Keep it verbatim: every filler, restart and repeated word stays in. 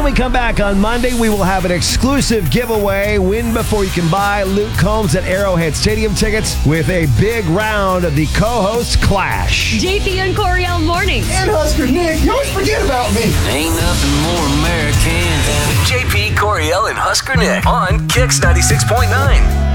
when we come back on Monday, we will have an exclusive giveaway. Win before you can buy. Luke Combs at Arrowhead Stadium tickets with a big round of the co-host Clash. J P and Coriel mornings. And Husker Nick, you always forget about me. Ain't nothing more American than J P, Coriel, and Husker Nick on Kix ninety-six point nine.